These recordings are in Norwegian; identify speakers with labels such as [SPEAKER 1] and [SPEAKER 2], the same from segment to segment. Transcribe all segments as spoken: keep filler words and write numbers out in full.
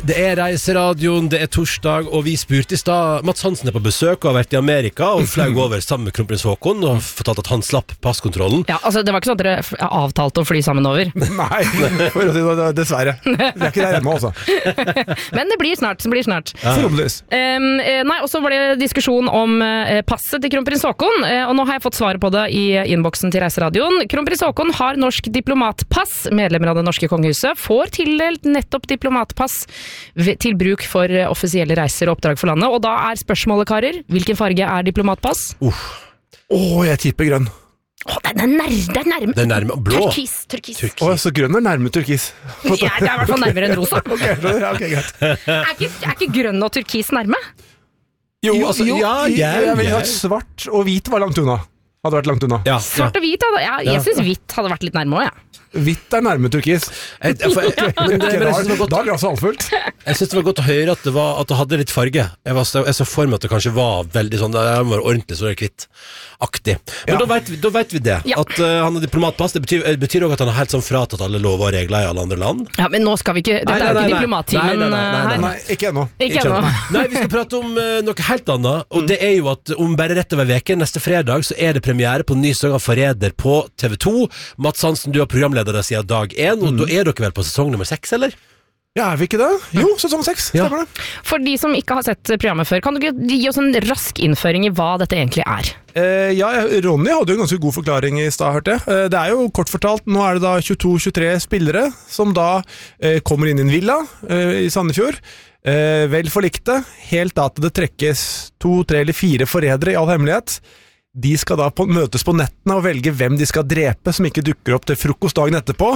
[SPEAKER 1] Det er Reiseradioen, det er torsdag, og vi spurte i stad. Mats Hansen er på besøk og har vært i Amerika og fløy over sammen med kronprins Haakon og fortalt at han slapp passkontrollen.
[SPEAKER 2] Ja, altså det var ikke sånn at dere avtalte å fly sammen over.
[SPEAKER 3] Nei, for å si det, dessverre. Vi er ikke der ennå, altså.
[SPEAKER 2] Men det blir snart, det blir snart.
[SPEAKER 3] Ja. Forhåpentligvis.
[SPEAKER 2] Um, nei, og så var det diskusjon om uh, passet til kronprins Haakon, uh, og nå har jeg fått svaret på det i innboksen til Reiseradioen. Kronprins Haakon har norsk diplomatpass. Medlemmer av det norske kongehuset får tildelt nettopp diplomatpass til bruk for offisielle reiser og oppdrag for landet. Og da er spørsmålet, karer, hvilken farge er diplomatpass?
[SPEAKER 3] Åh, uh. oh, jeg tipper grønn.
[SPEAKER 2] Åh, oh, det er nærme, det er nærme.
[SPEAKER 1] Det er nærme, blå.
[SPEAKER 2] Turkis, turkis.
[SPEAKER 3] Åh, oh, så grønn er nærme turkis.
[SPEAKER 2] Ja, det er i hvert fall nærmere enn rosa.
[SPEAKER 3] Ok, ja, ok, greit.
[SPEAKER 2] Er ikke, er ikke grønn og turkis nærme?
[SPEAKER 3] Jo, altså,
[SPEAKER 1] jo,
[SPEAKER 3] ja, jeg, jeg, jeg ville
[SPEAKER 1] jeg.
[SPEAKER 3] sagt svart og hvit var langt unna. Hadde vært langt unna.
[SPEAKER 1] Ja,
[SPEAKER 2] Svart og hvit, ja. Ja, jeg synes hvitt hadde vært litt nærme også, ja.
[SPEAKER 3] Hvitt er nærme turkis.
[SPEAKER 1] Jeg, jeg, jeg, jeg, men det, men jeg synes det var godt,
[SPEAKER 3] da er glasset halvfullt.
[SPEAKER 1] Jeg synes det var godt å høre at det, var, at det hadde litt farge. Jeg, var, jeg så for meg at det kanskje var veldig sånn, det var ordentlig så det er kvitt-aktig. Men ja. da, vet vi, da vet vi det, ja. at uh, han har diplomatpass. Det betyr, det betyr også at han har helt sånn fratatt alle lover og regler i alle andre land.
[SPEAKER 2] Ja, men nå skal vi ikke, dette nei, er jo ikke diplomattimen her.
[SPEAKER 3] Nei, ikke ennå.
[SPEAKER 2] Ikke ennå.
[SPEAKER 1] Nei, vi skal prate om uh, noe helt annet, og det er jo at om bare rett over veken, neste fredag, så er det premiere på ny sesong av Forræder på T V to. Mats Hansen, du har programleder der siden dag en, og mm. da er dere vel på sesong nummer seks, eller?
[SPEAKER 3] Ja, er vi ikke det? Jo, sesong seks,
[SPEAKER 1] ja.
[SPEAKER 3] stemmer det.
[SPEAKER 2] For de som ikke har sett programmet før, kan du ikke gi oss en rask innføring i hva dette egentlig er?
[SPEAKER 3] Eh, ja, Ronny hadde jo en ganske god forklaring i stad, hørte jeg. Eh, det er jo kort fortalt, nå er det da tjueto tjuetre spillere som da eh, kommer inn i en villa eh, i Sandefjord. Eh, vel forlikte, helt da til det trekkes to, tre eller fire forrædere i all hemmelighet. De skal da på, møtes på nettene og velge hvem de skal drepe som ikke dukker opp til frokost dagen etterpå.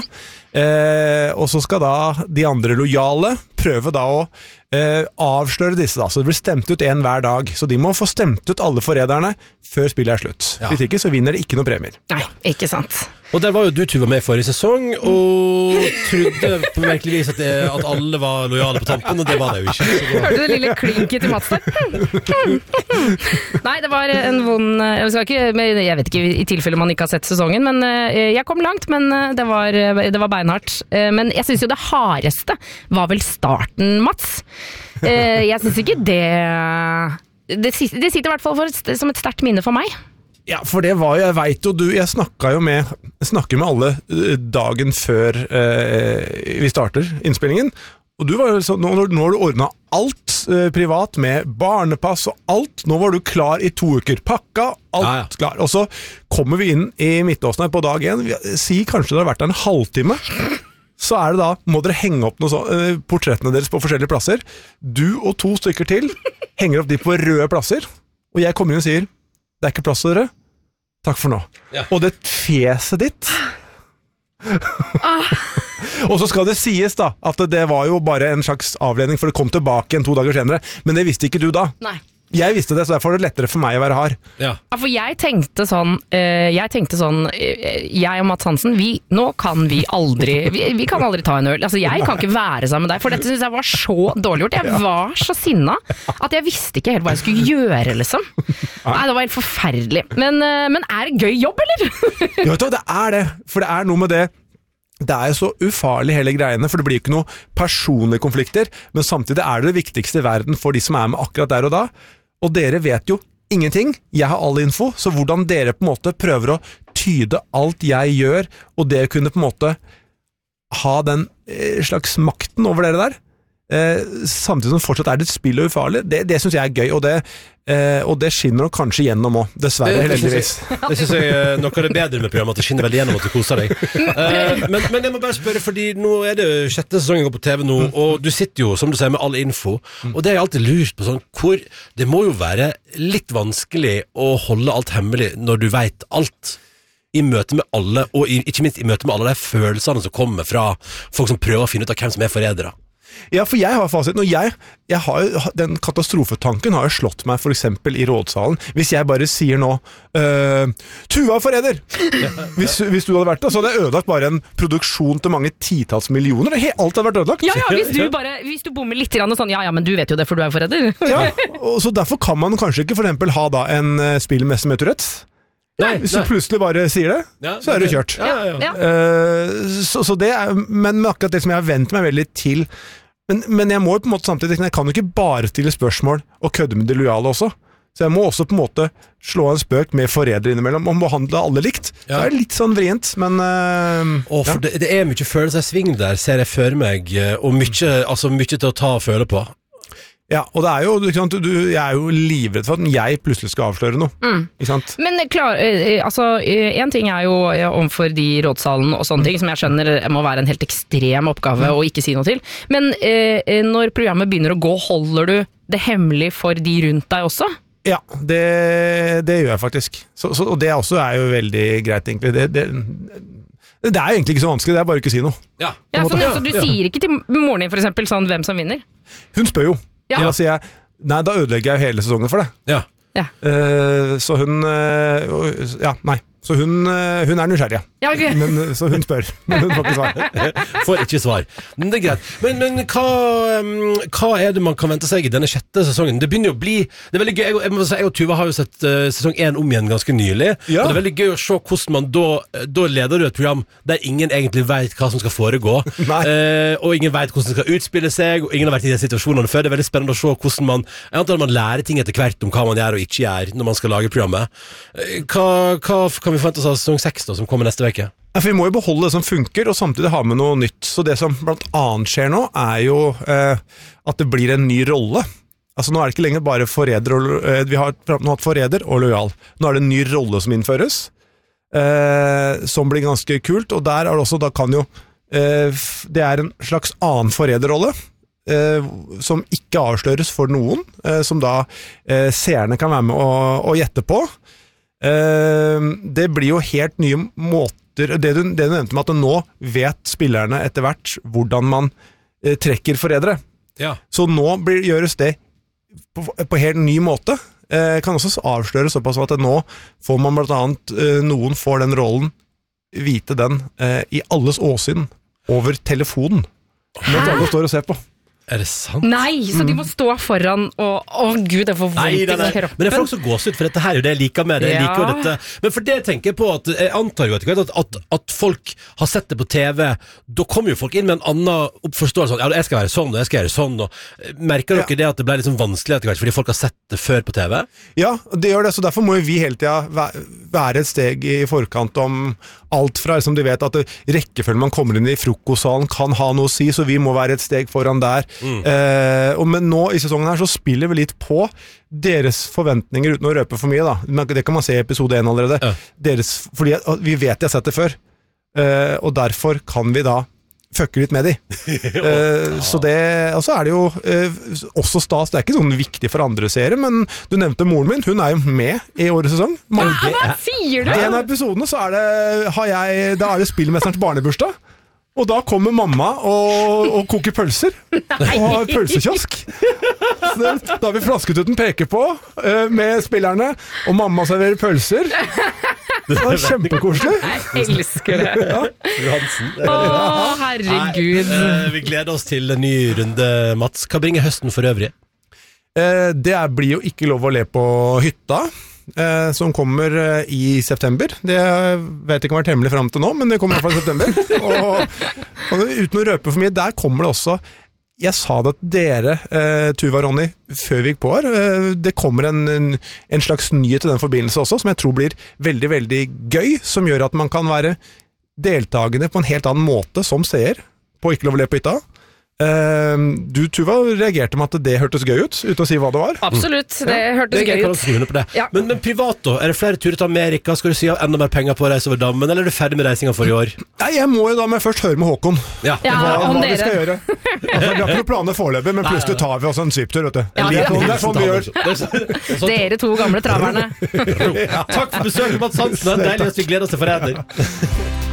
[SPEAKER 3] Eh, og så skal da de andre lojale prøve da å eh, avsløre disse da. Så det blir stemt ut en hver dag. Så de må få stemt ut alle forræderne før spillet er slutt. Ja. Hvis ikke så vinner de ikke noe premier.
[SPEAKER 2] Nei, ikke sant.
[SPEAKER 1] Og der var jo du Tuva med forrige sesong, og trodde på virkelig vis at, det, at alle var lojale på tampen, og det var det jo ikke.
[SPEAKER 2] Hørte du det lille klinket til Mats der? Nei, det var en vond, jeg, skal ikke, jeg vet ikke i tilfelle man ikke har sett sesongen, men jeg kom langt, men det var, det var beinhardt. Men jeg synes jo det hardeste var vel starten, Mats. Jeg synes ikke det, det, det sitter i hvert fall for, som et sterkt minne for meg.
[SPEAKER 3] Ja, for det var jo, jeg vet jo, du, jeg snakket jo med, jeg snakker med alle dagen før eh, vi starter innspillingen, og du var jo sånn, nå, nå har du ordnet alt eh, privat med barnepass og alt, nå var du klar i to uker, pakka, alt ja, ja. klar, og så kommer vi inn i Midtåsen her på dag en, si kanskje det har vært en halvtime, så er det da, må dere henge opp noe så, eh, portrettene deres på forskjellige plasser, du og to stykker til henger opp de på røde plasser, og jeg kommer inn og sier, det er ikke plass til dere. Takk for nå. Ja. Og det fjeset ditt. ah. Og så skal det sies da, at det var jo bare en slags avledning, for det kom tilbake en to dager senere. Men det visste ikke du da.
[SPEAKER 2] Nei.
[SPEAKER 3] Jeg visste det, så derfor er det lettere for meg å være hard.
[SPEAKER 2] Ja. Ja, for jeg tenkte sånn, uh, jeg tenkte sånn, uh, jeg og Mats Hansen, vi, nå kan vi aldri, vi, vi kan aldri ta en øl. Altså, jeg kan ikke være sammen med deg, for dette synes jeg var så dårlig gjort. Jeg var så sinna at jeg visste ikke helt hva jeg skulle gjøre, liksom. Nei, det var helt forferdelig. Men, uh, men er det gøy jobb, eller?
[SPEAKER 3] Jo, vet du, det er det. For det er noe med det. Det er jo så ufarlig hele greiene, for det blir ikke noe personlige konflikter, men samtidig er det det viktigste i verden for de som er med akkurat der og da. Og dere vet jo ingenting, jeg har all info, så hvordan dere på en måte prøver å tyde alt jeg gjør, og det kunne på en måte ha den eh, slags makten over dere der, eh, samtidig som fortsatt er det et spill og ufarlig, det, det synes jeg er gøy, og det, eh, og det skinner nok kanskje gjennom også, dessverre, heldigvis.
[SPEAKER 1] Det synes jeg er noe av det bedre med programmet, at det skinner veldig gjennom at du koser deg. Eh, men, men jeg må bare spørre, fordi nå er det sjette sesongen går på T V nå, og du sitter jo, som du sier, med all info, og det har jeg alltid lurt på sånn, hvor det må jo være litt vanskelig å holde alt hemmelig når du vet alt i møte med alle, og i, ikke minst i møte med alle de følelsene som kommer fra folk som prøver å finne ut av hvem som er forrædere.
[SPEAKER 3] Ja, for jeg har fasiten, og jeg, jeg har, den katastrofetanken har jo slått meg for eksempel i rådsalen. Hvis jeg bare sier nå, uh, Tuva forræder! Hvis, hvis du hadde vært det, så hadde jeg ødelagt bare en produksjon til mange titalls millioner. Det, alt hadde vært ødelagt.
[SPEAKER 2] Ja, ja, hvis du bare, hvis du bommer litt grann og sånn, ja, ja, men du vet jo det, for du er forræder.
[SPEAKER 3] Ja, og så derfor kan man kanskje ikke for eksempel ha da en uh, spillmester med Tourettes. Nei, hvis du nei. plutselig bare sier det, ja, så er det kjørt.
[SPEAKER 2] Ja, ja, ja.
[SPEAKER 3] Uh, så, så det er, men med akkurat det som jeg har ventet meg veldig til Men, men jeg må jo på en måte samtidig, jeg kan jo ikke bare stille spørsmål og kødde med det lojale også. Så jeg må også på en måte slå en spøk med forrædere innimellom og behandle alle likt. Ja. Det er litt sånn vrient, men uh,
[SPEAKER 1] Åh, for ja. det, det er mye følelsesving der, ser jeg for meg, og mye, altså mye til å ta og føle på.
[SPEAKER 3] Ja, og det er jo, ikke sant, du, jeg er jo livredd for at jeg plutselig skal avsløre noe. Mm. Ikke sant?
[SPEAKER 2] Men klar, altså, en ting er jo overfor de rådsalen og sånne ting, som jeg skjønner må være en helt ekstrem oppgave mm. å ikke si noe til. Men eh, når programmet begynner å gå, holder du det hemmelig for de rundt deg også?
[SPEAKER 3] Ja, det, det gjør jeg faktisk. Så, så, og det også er jo veldig greit, egentlig. Det, det, det er egentlig ikke så vanskelig, det er bare ikke å si noe.
[SPEAKER 2] Ja, ja så, så du ja. sier ikke til moren din for eksempel sånn hvem som vinner?
[SPEAKER 3] Hun spør jo. Ja. Da sier jeg, nei, da ødelegger jeg jo hele sesongen for det.
[SPEAKER 1] Ja.
[SPEAKER 2] Ja.
[SPEAKER 3] Uh, så hun uh, Ja, nei. Så hun, uh, hun er nysgjerrig.
[SPEAKER 2] Ja, okay.
[SPEAKER 3] men, så hun spør, men hun får ikke svar.
[SPEAKER 1] Får ikke svar. Men det er greit. Men, men hva, um, hva er det man kan vente seg i denne sjette sesongen? Det begynner jo å bli Det er veldig gøy. Jeg, jeg, må si, jeg og Tuva har jo sett uh, sesong én om igjen ganske nylig. Ja. Og det er veldig gøy å se hvordan man da Da leder du et program der ingen egentlig vet hva som skal foregå. uh, og ingen vet hvordan det skal utspille seg, og ingen har vært i de situasjonene før. Det er veldig spennende å se hvordan man Jeg antar at man lærer ting etter hvert om hva man gjør og ikke gjør når man skal lage programmet. Uh, hva, hva kan vi forvente oss av sesong seks da, som kommer neste veke?
[SPEAKER 3] Ja, for vi må jo beholde det som funker, og samtidig ha med noe nytt. Så det som blant annet skjer nå, er jo eh, at det blir en ny rolle. Altså nå er det ikke lenger bare forræder og eh, vi har nå hatt forræder og lojal. Nå er det en ny rolle som innføres, eh, som blir ganske kult, og der er det også, da kan jo eh, det er en slags annen forræderrolle, eh, som ikke avsløres for noen, eh, som da eh, seerne kan være med å, å gjette på. Uh, det blir jo helt nye måter det du, det du nevnte med at nå vet spillerne etter hvert hvordan man uh, trekker forrædere.
[SPEAKER 1] Ja.
[SPEAKER 3] Så nå blir, gjøres det på, på helt ny måte. uh, Kan også avsløre såpass at nå får man blant annet uh, noen får den rollen, vite den uh, i alles åsyn over telefonen mens alle står og ser på.
[SPEAKER 1] Er det sant?
[SPEAKER 2] Nei, så de må stå foran og å gud, det får vondt i kroppen.
[SPEAKER 1] Men det får også gås ut, for dette her er jo det jeg liker med det. Jeg liker jo dette. Men for det tenker jeg på at jeg antar jo at, at, at folk har sett det på T V. Da kommer jo folk inn med en annen forståelse. Ja, jeg skal være sånn, og jeg skal gjøre sånn. Og merker dere ja. det at det ble liksom vanskelig etter hvert, fordi folk har sett det før på T V?
[SPEAKER 3] Ja, det gjør det. Så derfor må vi hele tida være et steg i forkant om alt fra, som de vet, at rekkefølgen man kommer inn i frokostsalen kan ha noe å si, så vi må være et steg foran der. Mm. Eh, og men nå i sesongen her så spiller vi litt på deres forventninger uten å røpe for mye da. Det kan man se i episode én allerede. Ja. Deres, fordi vi vet de har sett det før, eh, og derfor kan vi da fucker litt med de. uh, så det, og så er det jo uh, også stas, det er ikke sånn viktig for andre seere, men du nevnte moren min, hun er jo med i årets sesong.
[SPEAKER 2] Man, ja, hva sier du?
[SPEAKER 3] I en av episodene så er det, har jeg, da er det spillmesterens barnebursdag, og da kommer mamma og, og koker pølser, Nei. og har pølsekiosk. Så det, da har vi flasketuten peker på uh, med spillerne, og mamma serverer pølser. Det var kjempekoselig.
[SPEAKER 2] Jeg elsker det. Ja. Å, herregud.
[SPEAKER 1] Nei, eh, vi gleder oss til en ny runde, Mats. Hva bringer høsten for øvrig?
[SPEAKER 3] Eh, det er, blir jo ikke lov å le på hytta, eh, som kommer eh, i september. Det vet ikke om det har vært hemmelig frem til nå, men det kommer i hvert fall i september. Og, og uten å røpe for mye, der kommer det også. Jeg sa det at dere, eh, Tuva og Ronny, før vi gikk på her, eh, det kommer en, en, en slags nyhet til den forbindelse også, som jeg tror blir veldig, veldig gøy, som gjør at man kan være deltagende på en helt annen måte som seer på Ikke lov å le på hytta. Uh, du, Tuva, reagerte med at det hørtes gøy ut, uten å si hva det var.
[SPEAKER 2] Absolutt, det ja. hørtes det, gøy ut
[SPEAKER 1] det. Ja. Men, men privat da, er det flere turer til Amerika? Skal du si enda mer penger på å reise over dammen, eller er du ferdig med reisinga for i år?
[SPEAKER 3] Nei, jeg må jo da med først høre med Håkon
[SPEAKER 1] ja.
[SPEAKER 3] Ja, hva, hva vi skal gjøre. Altså, vi har ikke noen planer foreløpig, men plutselig tar vi oss en svipptur, vet du. Ja, det, er sånn, det er sånn vi gjør.
[SPEAKER 2] Dere to gamle traverne.
[SPEAKER 1] Takk for besøket, Mats Hansen. Deilig at vi gleder oss til Forræder.